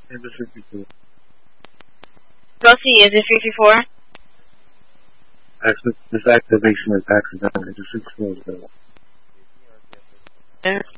Enter 54. Proceed, is it 54? This activation is accidental. Enter 64 is available.